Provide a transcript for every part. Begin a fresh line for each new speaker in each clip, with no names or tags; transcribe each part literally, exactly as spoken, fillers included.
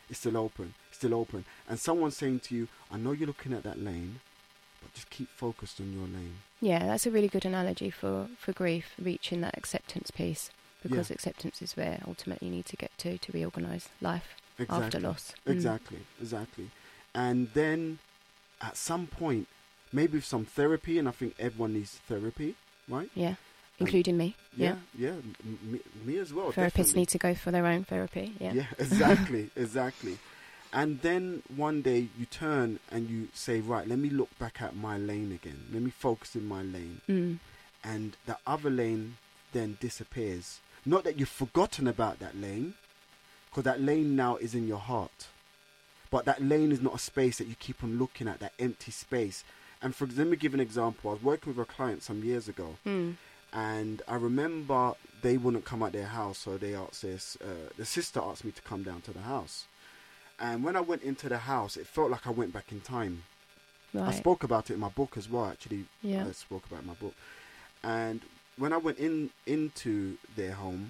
it's still open, it's still open. And someone's saying to you, I know you're looking at that lane, but just keep focused on your lane.
Yeah, that's a really good analogy for, for grief, reaching that acceptance piece, because
Yeah.
acceptance is where ultimately you need to get to to reorganise life
Exactly.
after loss.
Exactly, mm. exactly. And then at some point, maybe with some therapy, and I think everyone needs therapy, right?
Yeah, including um, me.
Yeah,
yeah,
yeah, m- me, me as well.
Therapists
definitely.
need to go for their own therapy. Yeah,
yeah, exactly, exactly. And then one day you turn and you say, right, let me look back at my lane again. Let me focus in my lane.
Mm.
And the other lane then disappears. Not that you've forgotten about that lane, because that lane now is in your heart. But that lane is not a space that you keep on looking at, that empty space. And for let me give an example. I was working with a client some years ago.
Mm.
And I remember they wouldn't come out their house, so they asked this, uh, the sister asked me to come down to the house. And when I went into the house, it felt like I went back in time.
Right.
I spoke about it in my book as well, actually.
Yeah.
I spoke about it in my book. And when I went in into their home,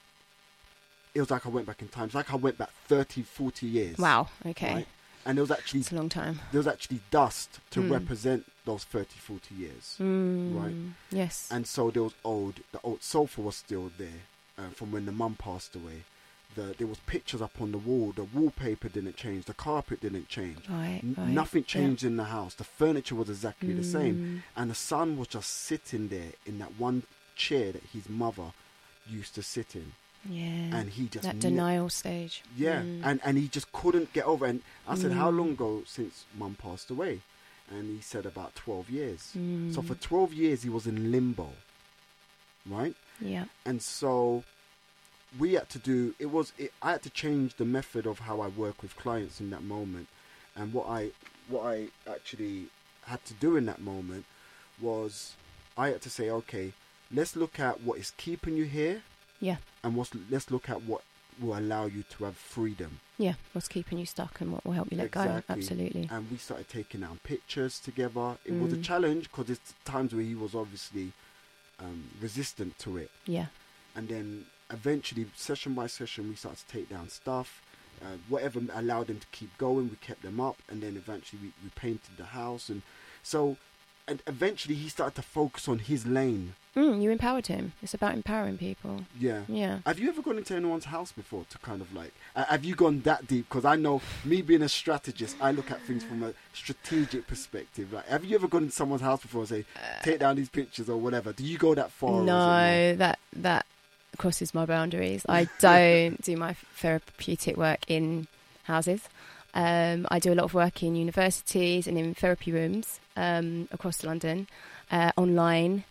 it was like I went back in time. It's like I went back thirty, forty years.
Wow, okay.
Right? And there was actually...
It's a long time.
There was actually dust to
Mm.
represent those thirty, forty years.
Mm.
Right?
Yes.
And so there was old... The old sofa was still there uh, from when the mum passed away. The, there was pictures up on the wall. The wallpaper didn't change. The carpet didn't change.
Right,
N-
right.
Nothing changed
yeah.
in the house. The furniture was exactly
mm.
the same. And the son was just sitting there in that one chair that his mother used to sit in.
Yeah.
And he just...
That
ne-
denial stage.
Yeah.
Mm.
And, and he just couldn't get over it. And I said,
Mm.
how long ago since mum passed away? And he said about twelve years.
Mm.
So for twelve years, he was in limbo. Right?
Yeah.
And so... we had to do it was it, I had to change the method of how I work with clients in that moment. And what I what I actually had to do in that moment was I had to say, okay, let's look at what is keeping you here.
Yeah.
And what's, let's look at what will allow you to have freedom.
Yeah, what's keeping you stuck and what will help you let
Exactly.
go. Absolutely.
And we started taking down pictures together. It
Mm.
was a challenge because there's times where he was obviously um, resistant to it.
Yeah.
And then eventually, session by session, we started to take down stuff. Uh, whatever allowed them to keep going, we kept them up. And then eventually, we, we painted the house. And so, and eventually, he started to focus on his lane.
Mm, you empowered him. It's about empowering people.
Yeah.
Yeah.
Have you ever gone into anyone's house before to kind of like, uh, have you gone that deep? Because I know, me being a strategist, I look at things from a strategic perspective. Like, have you ever gone into someone's house before and say, take down these pictures or whatever? Do you go that far? or is it
No,
more-
that that crosses my boundaries. I don't do my therapeutic work in houses. Um, I do a lot of work in universities and in therapy rooms um, across London, uh, online,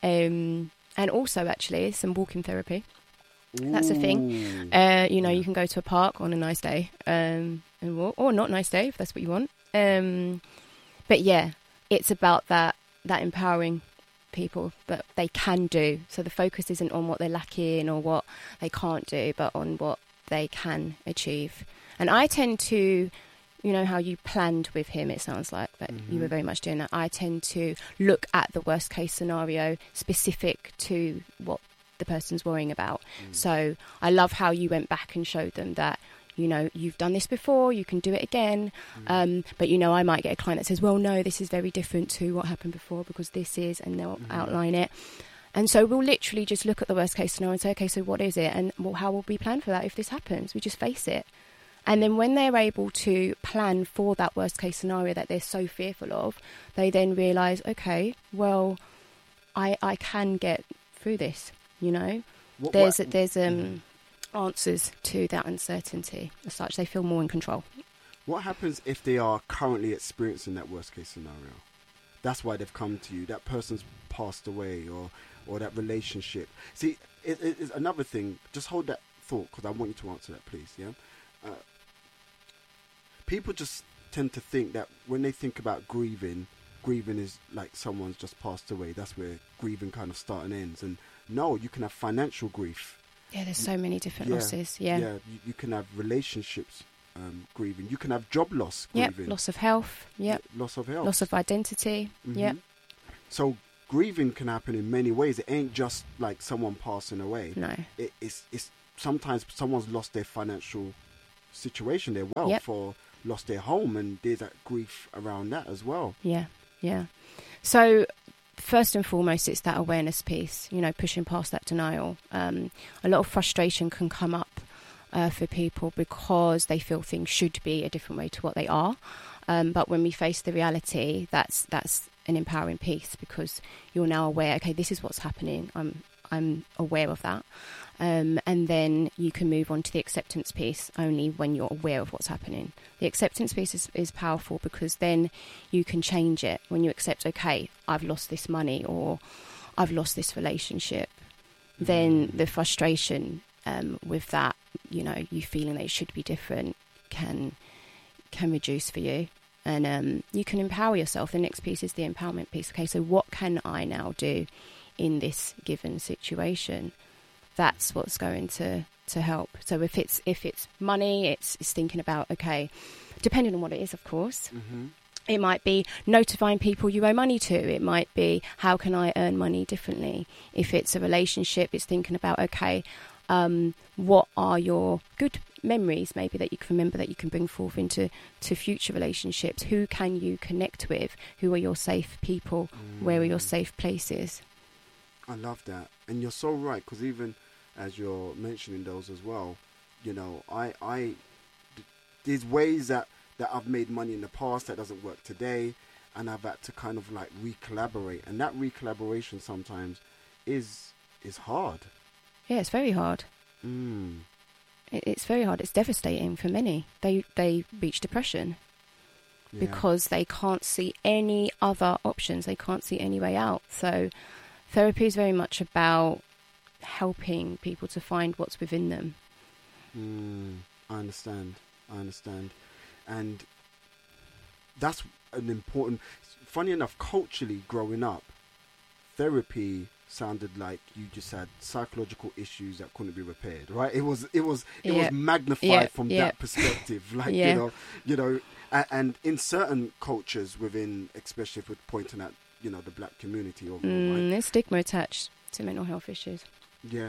um, and also actually some walking therapy. That's a thing.
Ooh.
Uh, you know,
Yeah.
you can go to a park on a nice day um, and walk, or not nice day if that's what you want. Um, but yeah, it's about that that empowering people that they can do. So the focus isn't on what they're lacking or what they can't do, but on what they can achieve. And I tend to, you know how you planned with him, it sounds like that
Mm-hmm.
you were very much doing that. I tend to look at the worst case scenario specific to what the person's worrying about.
Mm.
So I love how you went back and showed them that, you know, you've done this before, you can do it again.
Mm.
Um, but, you know, I might get a client that says, well, no, this is very different to what happened before because this is, and they'll
Mhm.
outline it. And so we'll literally just look at the worst case scenario and say, okay, so what is it? And well, how will we plan for that if this happens? We just face it. And then when they're able to plan for that worst case scenario that they're so fearful of, they then realise, okay, well, I I can get through this, you know.
What-
There's
what-
there's um
Mhm.
answers to that uncertainty. As such, they feel more in control.
What happens if they are currently experiencing that worst case scenario? That's why they've come to you. That person's passed away, or or that relationship. See, it, it, it's another thing. Just hold that thought because I want you to answer that, please. Yeah. Uh, people just tend to think that when they think about grieving, grieving is like someone's just passed away. That's where grieving kind of starts and ends. And no, you can have financial grief.
Yeah, there's so many different
Yeah,
losses. Yeah.
Yeah. You, you can have relationships um, grieving. You can have job loss
Yep.
grieving.
Loss of health. Yep.
Loss of health.
Loss of identity.
Mhm.
Yep.
So grieving can happen in many ways. It ain't just like someone passing away.
No.
It, it's it's sometimes someone's lost their financial situation, their wealth,
Yep.
or lost their home, and there's that grief around that as well.
Yeah, yeah. So first and foremost, it's that awareness piece, you know, pushing past that denial. Um, a lot of frustration can come up uh, for people because they feel things should be a different way to what they are. Um, but when we face the reality, that's that's an empowering piece, because you're now aware, okay, this is what's happening. I'm I'm aware of that. Um, and then you can move on to the acceptance piece only when you're aware of what's happening. The acceptance piece is, is powerful, because then you can change it. When you accept, okay, I've lost this money, or I've lost this relationship, then the frustration um, with that, you know, you feeling that it should be different, can can reduce for you. And um, you can empower yourself. The next piece is the empowerment piece. Okay, so what can I now do in this given situation? That's what's going to, to help. So if it's if it's money, it's, it's thinking about, okay, depending on what it is, of course.
Mm-hmm.
It might be notifying people you owe money to. It might be, how can I earn money differently? If it's a relationship, it's thinking about, okay, um, what are your good memories maybe that you can remember that you can bring forth into to future relationships? Who can you connect with? Who are your safe people? Mm. Where are your safe places?
I love that. And you're so right, because even as you're mentioning those as well, you know, I, I, there's ways that, that I've made money in the past that doesn't work today, and I've had to kind of like re-collaborate, and that re-collaboration sometimes is is hard.
Yeah, it's very hard.
Mm.
It, it's very hard. It's devastating for many. They they reach depression yeah. because they can't see any other options. They can't see any way out. So therapy is very much about helping people to find what's within them.
Mm, I understand. I understand. And that's an important... Funny enough, culturally, growing up, therapy sounded like you just had psychological issues that couldn't be repaired, right? It was it was it
yeah.
was magnified
yeah.
from
yeah.
that perspective. Like
yeah.
you know, you know, and, and in certain cultures within, especially if we're pointing at, you know, the black community overall,
mm,
right?
There's stigma attached to mental health issues.
Yeah.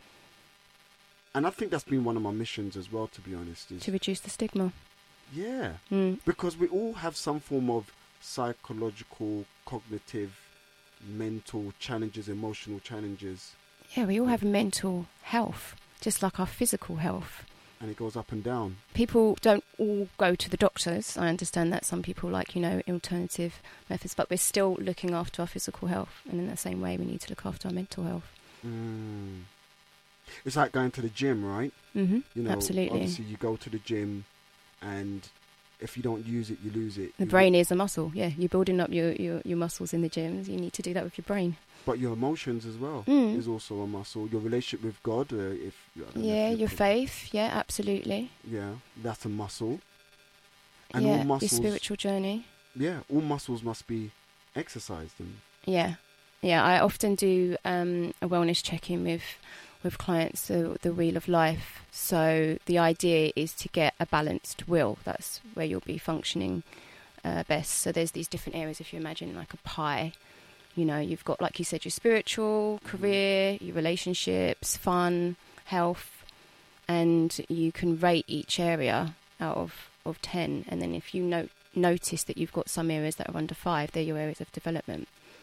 And I think that's been one of my missions as well, to be honest. Is
to reduce the stigma.
Yeah.
Mm.
Because we all have some form of psychological, cognitive, mental challenges, emotional challenges.
Yeah, we all have mental health, just like our physical health.
And it goes up and down.
People don't all go to the doctors. I understand that some people like, you know, alternative methods, but we're still looking after our physical health. And in the same way, we need to look after our mental health.
Mm. It's like going to the gym, right?
Mm-hmm.
You know,
absolutely.
Obviously, you go to the gym, and if you don't use it, you lose it.
The
you
brain is a muscle. Yeah, you're building up your, your, your muscles in the gyms. You need to do that with your brain.
But your emotions as well
mm.
is also a muscle. Your relationship with God, uh, if I don't
yeah,
know if
your
put,
faith. Yeah, absolutely.
Yeah, that's a muscle. And
yeah,
all muscles,
your spiritual journey.
Yeah, all muscles must be exercised. And
yeah, yeah. I often do um, a wellness check-in with with clients, the, the Wheel of Life. So the idea is to get a balanced wheel. That's where you'll be functioning uh, best. So there's these different areas. If you imagine like a pie, you know, you've got, like you said, your spiritual, career, your relationships, fun, health, and you can rate each area out of, of ten. And then if you note, notice that you've got some areas that are under five, they're your areas of development.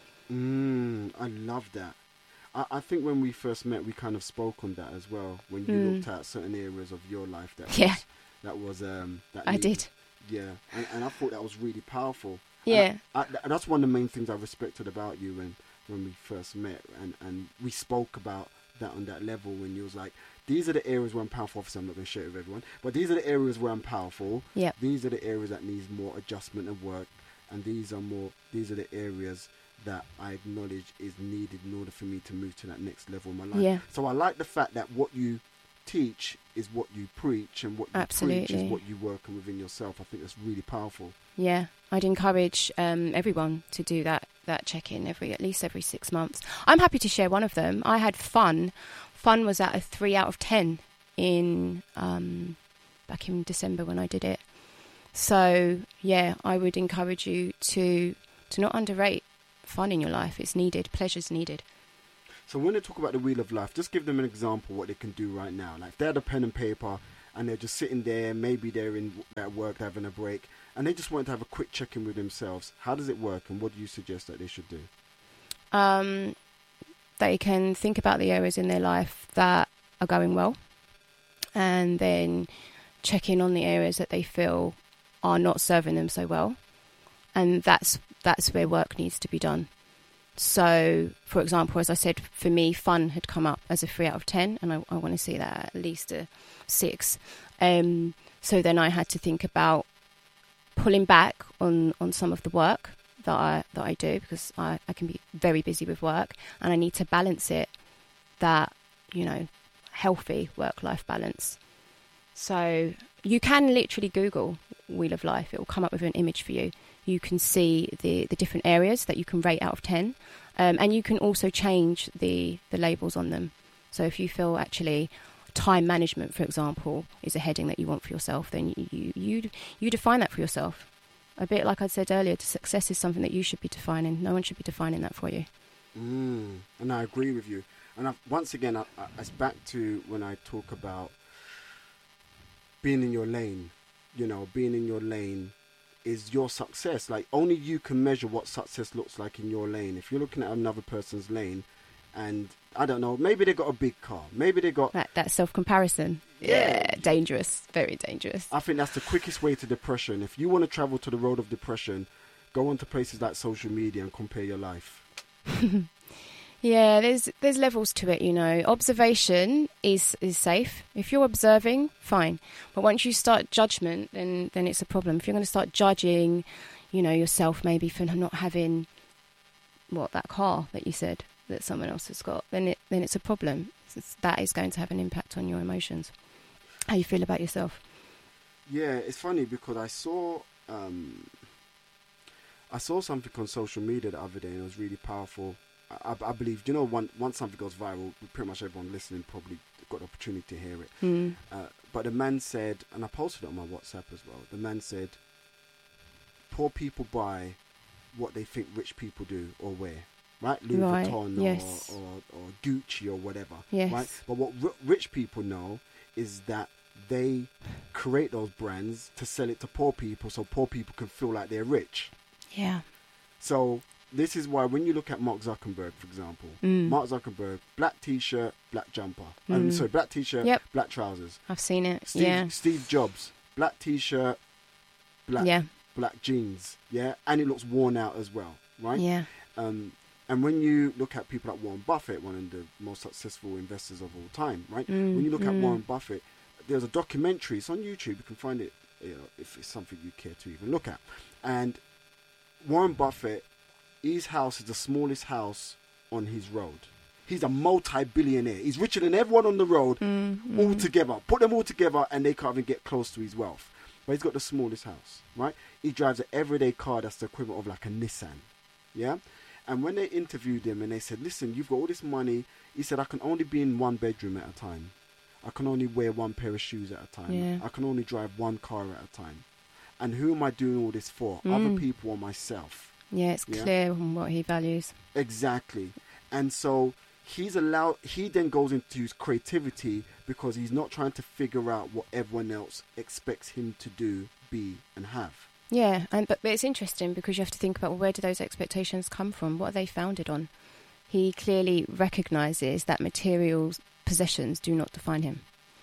Mm, I love that. I, I think when we first met, we kind of spoke on that as well. When you
mm.
looked at certain areas of your life that
yeah.
was, that was um, that
I
needed,
did.
Yeah, and, and I thought that was really powerful.
Yeah,
I, I, that's one of the main things I respected about you when when we first met, and, and we spoke about that on that level. When you was like, these are the areas where I'm powerful. Obviously, I'm not going to share it with everyone, but these are the areas where I'm powerful.
Yeah,
these are the areas that needs more adjustment and work, and these are more. These are the areas that I acknowledge is needed in order for me to move to that next level in my life.
Yeah.
So I like the fact that what you teach is what you preach, and what you
Absolutely.
preach is what you work on within yourself. I think that's really powerful.
Yeah, I'd encourage um, everyone to do that that check-in every at least every six months. I'm happy to share one of them. I had fun. Fun was at a three out of ten in um, back in December when I did it. So yeah, I would encourage you to to not underrate fun in your life. It's needed. Pleasure's needed.
So when they talk about the Wheel of Life, just give them an example what they can do right now. Like if they had a pen and paper and they're just sitting there, maybe they're in at work having a break, and they just want to have a quick check-in with themselves. How does it work, and what do you suggest that they should do?
Um, they can think about the areas in their life that are going well, and then check in on the areas that they feel are not serving them so well, and that's that's where work needs to be done. So, for example, as I said, for me, fun had come up as a three out of ten, and I, I want to see that at least a six. Um, so then I had to think about pulling back on, on some of the work that I that I do, because I, I can be very busy with work, and I need to balance it, that, you know, healthy work-life balance. So you can literally Google Wheel of Life. It will come up with an image for you. You can see the, the different areas that you can rate out of ten. Um, and you can also change the, the labels on them. So if you feel actually time management, for example, is a heading that you want for yourself, then you, you, you, you define that for yourself. A bit like I said earlier, success is something that you should be defining. No one should be defining that for you.
Mm, and I agree with you. And I've, once again, I, I, it's back to when I talk about being in your lane. You know, being in your lane is your success. Like, only you can measure what success looks like in your lane. If you're looking at another person's lane, and I don't know, maybe they got a big car, maybe they got
that, that self-comparison. Yeah. yeah, dangerous, very dangerous.
I think that's the quickest way to depression. If you want to travel to the road of depression, go onto places like social media and compare your life.
Yeah, there's there's levels to it, you know. Observation is, is safe. If you're observing, fine. But once you start judgment, then, then it's a problem. If you're going to start judging, you know, yourself maybe for not having, what, that car that you said that someone else has got, then it then it's a problem. It's, that is going to have an impact on your emotions. How you feel about yourself.
Yeah, it's funny because I saw um, I saw something on social media the other day, and it was really powerful. I, I believe, you know, one, once something goes viral, pretty much everyone listening probably got the opportunity to hear it.
Mm.
Uh, but the man said, and I posted it on my WhatsApp as well, the man said, poor people buy what they think rich people do or wear, right? Louis
right.
Vuitton
yes.
or, or, or Gucci or whatever,
yes.
right? But what r- rich people know is that they create those brands to sell it to poor people so poor people can feel like they're rich.
Yeah.
So this is why when you look at Mark Zuckerberg, for example,
mm.
Mark Zuckerberg, black T-shirt, black jumper.
Mm.
Um, sorry, black T-shirt,
yep.
black trousers.
I've seen it,
Steve,
yeah.
Steve Jobs, black T-shirt, black
yeah.
black jeans, yeah? And it looks worn out as well, right?
Yeah.
Um, and when you look at people like Warren Buffett, one of the most successful investors of all time, right?
Mm.
When you look
mm.
at Warren Buffett, there's a documentary, it's on YouTube, you can find it, you know, if it's something you care to even look at. And Warren Buffett, his house is the smallest house on his road. He's a multi-billionaire. He's richer than everyone on the road
mm,
all
mm.
together. Put them all together and they can't even get close to his wealth. But he's got the smallest house, right? He drives an everyday car that's the equivalent of like a Nissan, yeah? And when they interviewed him and they said, listen, you've got all this money. He said, I can only be in one bedroom at a time. I can only wear one pair of shoes at a time.
Yeah.
I can only drive one car at a time. And who am I doing all this for?
Mm.
Other people or myself?
Yeah, it's
yeah?
clear on what he values.
Exactly. And so he's allowed, he then goes into his creativity because he's not trying to figure out what everyone else expects him to do, be, and have.
Yeah, and but, but it's interesting because you have to think about, well, where do those expectations come from? What are they founded on? He clearly recognises that material possessions do not define him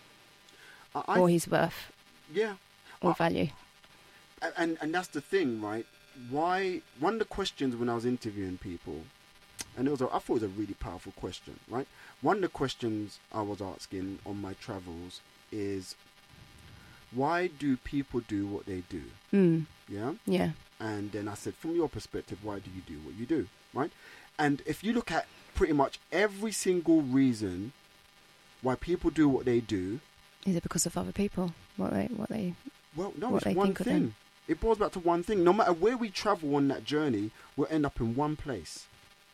I,
or his worth.
Yeah.
Or
I,
value.
And, and that's the thing, right? Why, one of the questions when I was interviewing people, and it was a, I thought it was a really powerful question, right? One of the questions I was asking on my travels is, why do people do what they do?
Mm.
Yeah?
Yeah.
And then I said, from your perspective, why do you do what you do, right? And if you look at pretty much every single reason why people do what they do...
Is it because of other people? What they... What they
well, no,
what
it's one thing. It boils back to one thing. No matter where we travel on that journey, we'll end up in one place.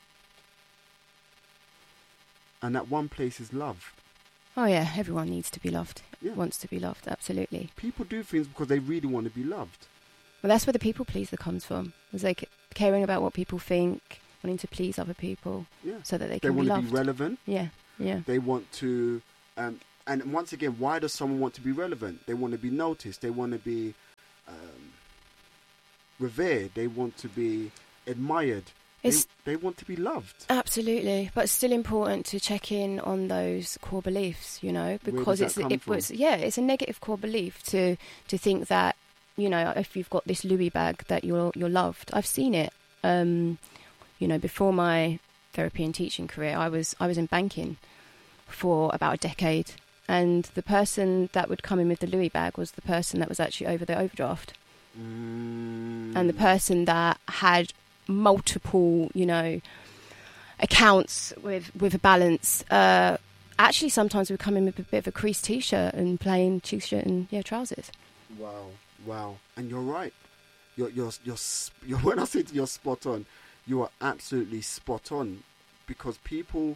And that one place is love.
Oh, yeah. Everyone needs to be loved.
Yeah.
Wants to be loved. Absolutely.
People do things because they really want to be loved.
Well, that's where the people pleaser comes from. It's like caring about what people think, wanting to please other people
yeah.
so that they
they
can be loved.
They want to be relevant.
Yeah, yeah.
They want to... Um, And once again, why does someone want to be relevant? They want to be noticed. They want to be um, revered. They want to be admired. They, they want to be loved.
Absolutely, but it's still important to check in on those core beliefs, you know, because it's it was yeah, it's a negative core belief to to think that, you know, if you've got this Louis bag that you're you're loved. I've seen it. Um, you know, before my therapy and teaching career, I was I was in banking for about a decade, and the person that would come in with the Louis bag was the person that was actually over the overdraft,
mm.
and the person that had multiple, you know, accounts with with a balance. Uh, actually, sometimes would come in with a bit of a creased t-shirt and plain t-shirt and yeah trousers.
Wow, wow, and you're right. You're you're you're, you're when I say you're spot on, you are absolutely spot on, because people.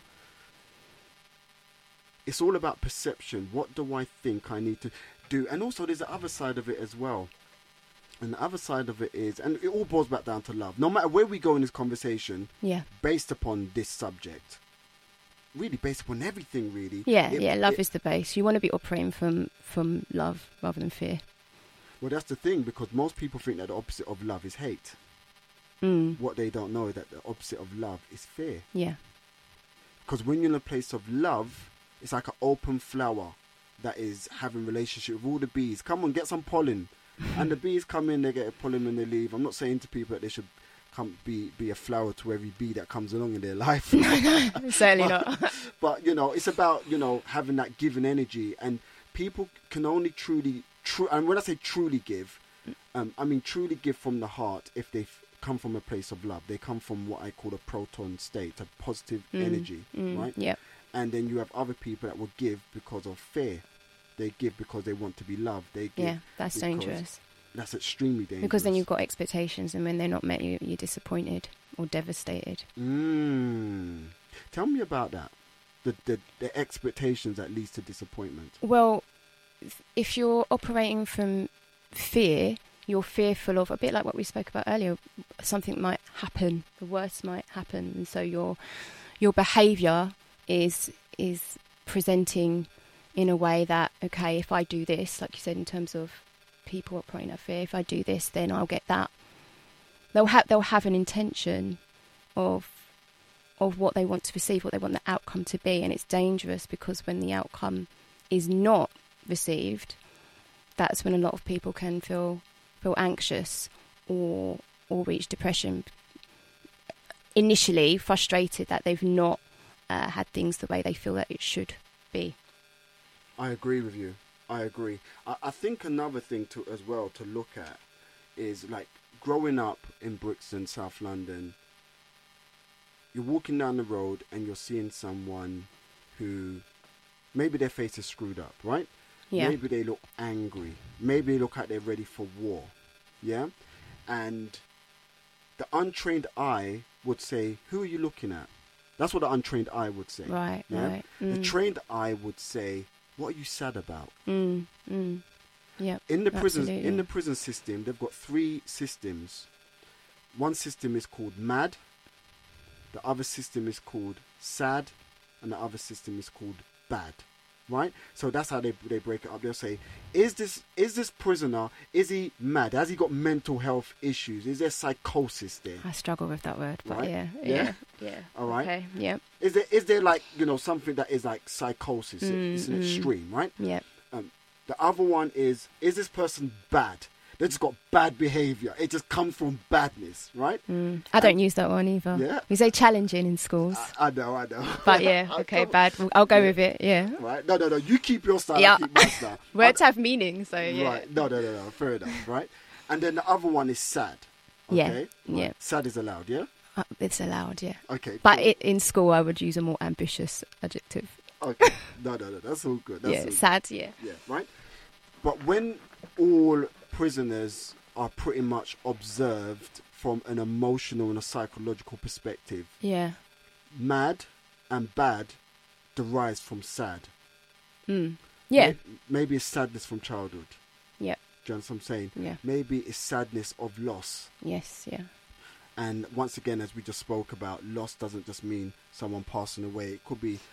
It's all about perception. What do I think I need to do? And also, there's the other side of it as well. And the other side of it is, and it all boils back down to love. No matter where we go in this conversation,
yeah,
based upon this subject, really based upon everything, really.
Yeah,
it,
yeah. Love
it,
is the base. You want to be operating from from love rather than fear.
Well, that's the thing, because most people think that the opposite of love is hate.
Mm.
What they don't know is that the opposite of love is fear.
Yeah.
Because when you're in a place of love, it's like an open flower that is having relationship with all the bees. Come on, get some pollen. And the bees come in, they get a pollen and they leave. I'm not saying to people that they should come be, be a flower to every bee that comes along in their life.
Certainly
but,
not.
But, you know, it's about, you know, having that giving energy. And people can only truly, tru- and when I say truly give, um, I mean truly give from the heart if they f- come from a place of love. They come from what I call a proton state, a positive
mm.
energy,
mm.
right?
Yep.
And then you have other people that will give because of fear. They give because they want to be loved. They give
yeah, that's dangerous.
That's extremely dangerous.
Because then you've got expectations, and when they're not met, you, you're disappointed or devastated.
Mm. Tell me about that. The, the the expectations that leads to disappointment.
Well, if you're operating from fear, you're fearful of, a bit like what we spoke about earlier, something might happen, the worst might happen, and so your your behaviour is is presenting in a way that, okay, if I do this, like you said, in terms of people operating out of fear, if I do this, then I'll get that. They'll have they'll have an intention of of what they want to receive, what they want the outcome to be, and it's dangerous because when the outcome is not received, that's when a lot of people can feel feel anxious or or reach depression. Initially frustrated that they've not uh, had things the way they feel that it should be.
I agree with you. I agree. I, I think another thing to as well to look at is, like, growing up in Brixton, South London, you're walking down the road and you're seeing someone who maybe their face is screwed up, right?
Yeah.
Maybe they look angry. Maybe they look like they're ready for war. Yeah? And the untrained eye would say, who are you looking at? That's what the untrained eye would say.
Right,
yeah?
right. Mm.
The trained eye would say, what are you sad about?
Mm, mm. Yeah.
In the prison,
absolutely.
in the prison system, they've got three systems. One system is called MAD. The other system is called SAD, and the other system is called BAD. Right? So that's how they they break it up. They'll say, is this is this prisoner, is he mad? Has he got mental health issues? Is there psychosis there?
I struggle with that word, but
right?
yeah,
yeah,
yeah, yeah.
All right.
Okay, yeah.
Is there is there like, you know, something that is like psychosis?
Mm,
it's an
mm.
extreme, right?
Yeah.
Um, the other one is, is this person bad? They just got bad behaviour. It just comes from badness, right?
Mm. I don't and, use that one either.
Yeah.
We say challenging in schools.
I, I know, I know.
But yeah, okay, bad. I'll go yeah. with it, yeah.
Right? No, no, no. You keep your style,
yeah.
I keep my style.
Words have meaning, so yeah.
Right. No, no, no, no. Fair enough, right? And then the other one is sad. Okay?
Yeah,
right.
yeah.
Sad is allowed, yeah?
Uh, it's allowed, yeah.
Okay.
But
cool.
it, in school, I would use a more ambitious adjective.
Okay. No, no, no. That's all good. That's
yeah,
all
sad,
good.
yeah.
Yeah, right? But when all prisoners are pretty much observed from an emotional and a psychological perspective,
yeah,
mad and bad derives from sad.
Mm. Yeah.
Maybe, maybe it's sadness from childhood.
Yeah.
Do you understand what I'm saying?
Yeah.
Maybe it's sadness of loss.
Yes, yeah.
And once again, as we just spoke about, loss doesn't just mean someone passing away. It could be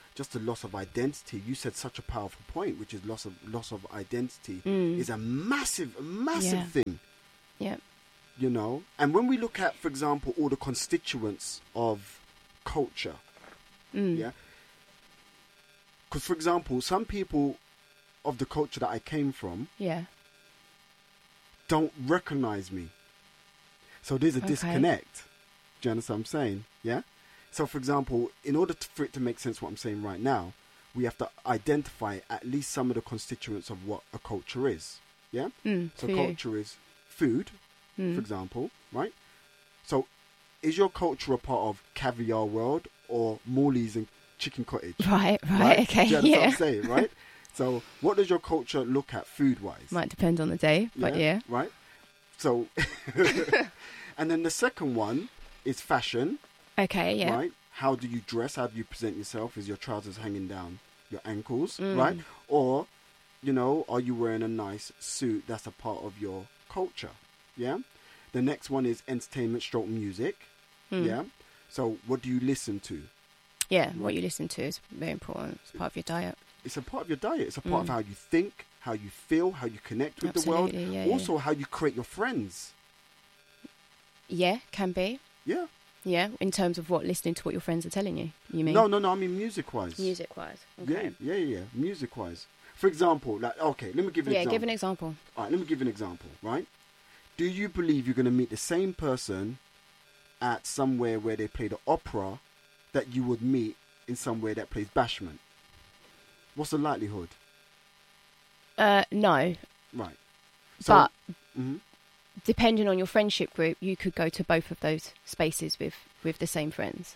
just the loss of identity. You said such a powerful point, which is loss of loss of identity
Mm.
is a massive, massive
Yeah.
thing.
Yeah.
You know, and when we look at, for example, all the constituents of culture,
Mm.
yeah, because for example, some people of the culture that I came from
Yeah.
don't recognize me. So there's a
Okay.
disconnect. Do you understand what I'm saying? Yeah? So, for example, in order to, for it to make sense what I'm saying right now, we have to identify at least some of the constituents of what a culture is. Yeah?
Mm.
So
For you.
culture is food,
Mm.
for example, right? So is your culture a part of Caviar World or Morley's and Chicken Cottage?
Right, right, okay,
Do you understand
yeah.
what I'm saying, right? So what does your culture look at food-wise?
Might depend on the day, but yeah.
Right? So, and then the second one is fashion,
Okay, yeah.
right? How do you dress? How do you present yourself? Is your trousers hanging down your ankles,
Mm.
right? Or, you know, are you wearing a nice suit? That's a part of your culture, yeah? The next one is entertainment stroke music,
Mm.
yeah? So what do you listen to?
Yeah, what you listen to is very important. It's part of your diet.
It's a part of your diet. It's a part of
Mm.
how you think, how you feel, how you connect with the world.
Absolutely, yeah, yeah.
Also, how you create your friends.
Yeah, can be.
Yeah.
Yeah, in terms of what, listening to what your friends are telling you, you mean?
No, no, no. I mean music-wise.
Music-wise.
Yeah,
Okay.
yeah, yeah, yeah. Music-wise. For example, like, okay, let me give an
Yeah,
example.
give an example.
All right, let me give you an example, right? Do you believe you're going to meet the same person at somewhere where they play the opera that you would meet in somewhere that plays bashment? What's the likelihood?
Uh, no,
Right. So,
but
mhm.
depending on your friendship group, you could go to both of those spaces with, with the same friends.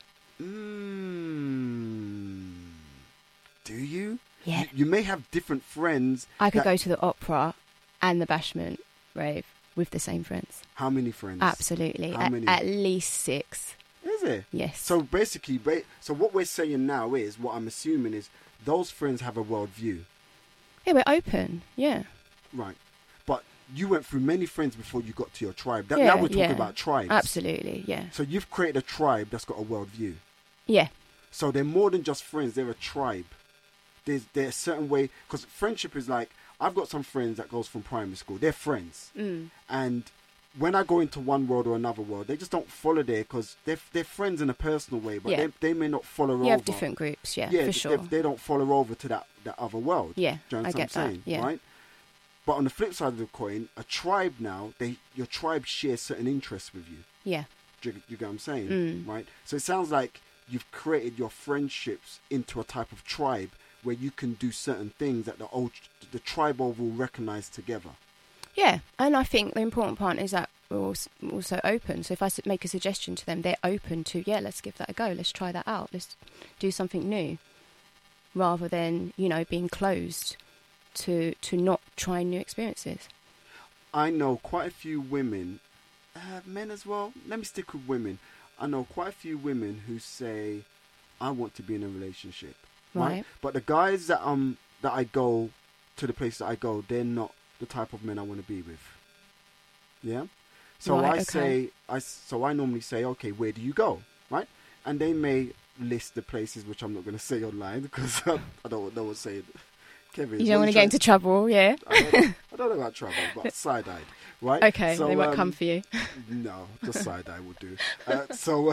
Mm, do you?
Yeah.
You, you may have different friends.
I could
that-
go to the opera and the bashment rave with the same friends.
How many friends?
Absolutely.
How
At,
many?
at least six.
Is it?
Yes.
So basically, ba- so what we're saying now is, what I'm assuming is, those friends have a worldview.
Yeah, we're open. Yeah.
Right. But you went through many friends before you got to your tribe. That,
Yeah,
now we're talking
yeah.
about tribes.
Absolutely. Yeah.
So you've created a tribe that's got a worldview.
Yeah.
So they're more than just friends. They're a tribe. There's, there's a certain way... Because friendship is like... I've got some friends that goes from primary school. They're friends.
Mm.
And when I go into one world or another world, they just don't follow there because they're, they're friends in a personal way. But
Yeah.
they, they may not follow over.
You have different groups. Yeah,
yeah,
for
they-
sure.
They, they don't follow over to that, that other world.
Yeah,
Do you
I
understand
get
what I'm
that,
saying?
yeah.
Right? But on the flip side of the coin, a tribe now, they your tribe shares certain interests with you.
Yeah.
Do you, you get what I'm saying?
Mm.
Right? So it sounds like you've created your friendships into a type of tribe where you can do certain things that the old, the tribe will recognise together.
Yeah, and I think the important part is that we're als- also open. So if I s- make a suggestion to them, they're open to, yeah, let's give that a go. Let's try that out. Let's do something new. Rather than, you know, being closed to to not trying new experiences.
I know quite a few women, uh, men as well. Let me stick with women. I know quite a few women who say, I want to be in a relationship.
Right.
But the guys that um that I go to the place that I go, they're not the type of men I want to be with. Yeah. So
Right,
I
okay.
say I so I normally say, okay, where do you go, right? And they may list the places which I'm not going to say online because I, I don't know what to say. Kevin,
You
what
don't want
you
to get
trying-
into trouble, yeah?
I don't, I don't know about trouble, but side-eyed, right?
Okay,
So,
they might
um,
come for you.
No, just side-eye would do. Uh, so,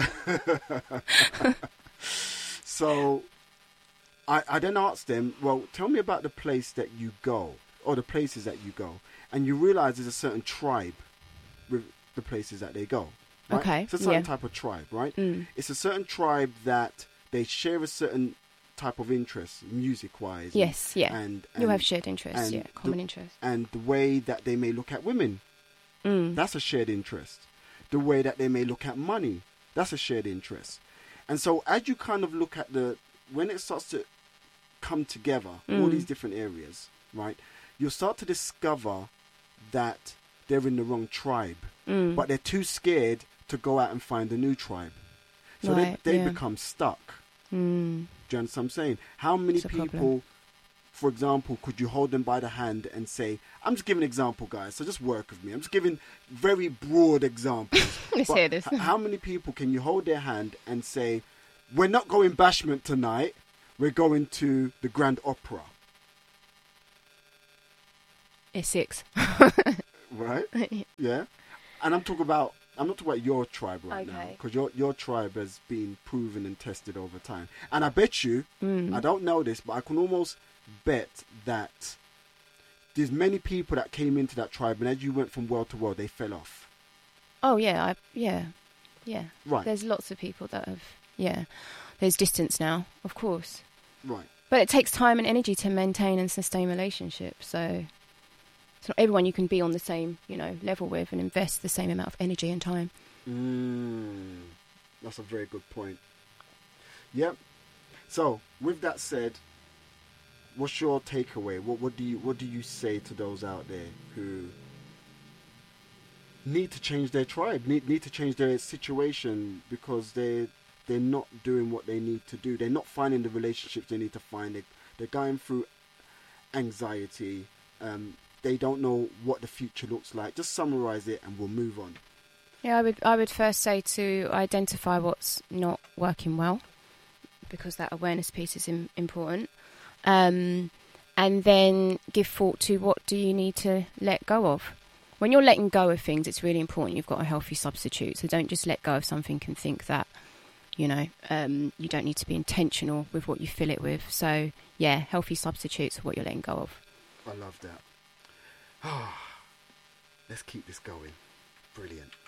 so I, I then asked them, well, tell me about the place that you go, or the places that you go. And you realize there's a certain tribe with the places that they go. Right?
Okay,
It's a certain
yeah.
type of tribe, right?
Mm.
It's a certain tribe that they share a certain type of interest, music-wise.
Yes, yeah.
And, and,
You'll have shared interests,
and
yeah, common
the-
interests.
and the way that they may look at women.
Mm.
That's a shared interest. The way that they may look at money, that's a shared interest. And so as you kind of look at the, when it starts to come together, all
Mm.
these different areas, right, you'll start to discover that they're in the wrong tribe,
Mm.
but they're too scared to go out and find a new tribe. So
Right,
they, they
yeah.
become stuck.
Mm.
Do you understand what I'm saying? How many
It's a problem.
people, for example, could you hold them by the hand and say, I'm just giving an example, guys, so just work with me. I'm just giving very broad examples.
Let's
But
hear this.
h- how many people can you hold their hand and say, we're not going bashment tonight, we're going to the Grand Opera.
Essex.
Right? Yeah. And I'm talking about, I'm not talking about your tribe right
Okay.
now, because your, your tribe has been proven and tested over time. And I bet you,
Mm.
I don't know this, but I can almost bet that there's many people that came into that tribe, and as you went from world to world, they fell off.
Oh, yeah. I, yeah. Yeah.
Right.
There's lots of people that have, yeah. There's distance now, of course.
Right.
But it takes time and energy to maintain and sustain relationships. So it's not everyone you can be on the same, you know, level with and invest the same amount of energy and time.
Mm, that's a very good point. Yep. So, with that said, what's your takeaway? What what do you what do you say to those out there who need to change their tribe, need need to change their situation because they they're not doing what they need to do. They're not finding the relationships they need to find. They they're going through anxiety. Um, they don't know what the future looks like. Just summarize it, and we'll move on.
Yeah, I would I would first say to identify what's not working well, because that awareness piece is im- important. Um, and then give thought to what do you need to let go of. When you're letting go of things, it's really important you've got a healthy substitute. So don't just let go of something and think that, you know, um, you don't need to be intentional with what you fill it with. So, yeah, healthy substitutes of what you're letting go of.
I love that. Let's keep this going. Brilliant.